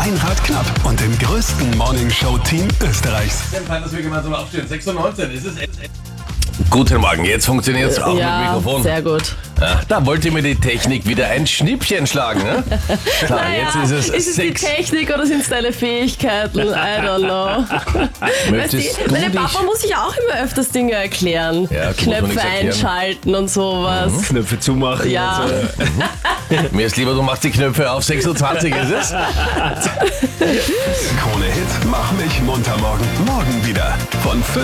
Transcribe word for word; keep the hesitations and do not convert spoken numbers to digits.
Meinrad Knapp und dem größten Morningshow-Team Österreichs. Fein, dass wir gemeinsam aufstehen. sechs Uhr neunzehn, ist es. Guten Morgen, jetzt funktioniert es auch ja, mit Mikrofon. Sehr gut. Ja, da wollte mir die Technik wieder ein Schnippchen schlagen. Ne? Klar, Naja, jetzt ist es ist es die sechs. Technik oder sind es deine Fähigkeiten? I don't know. Weißt Möchtest du, du meine dich... Papa muss sich auch immer öfters Dinge erklären. Ja, du musst mir Knöpfe nichts erklären. einschalten und sowas. Knöpfe zumachen. Ja. Und so. Mir ist lieber, du machst die Knöpfe auf sechs Uhr zwanzig, ist es? Krone Hit, mach mich munter morgen. Morgen wieder von fünf